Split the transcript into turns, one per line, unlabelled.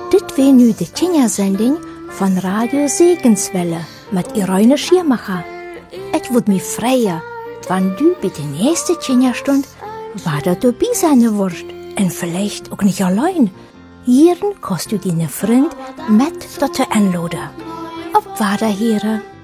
Dit wär nu de Kindersending van Radio Segenswelle mit Irene Schirmacher. Et wud mi freien, wann du bei der nächsten Kinderstund wieder dabei sein wirst. Und vielleicht auch nicht allein. Hier kannst du deine Freund mit dazu einladen. Auf Wiederhören.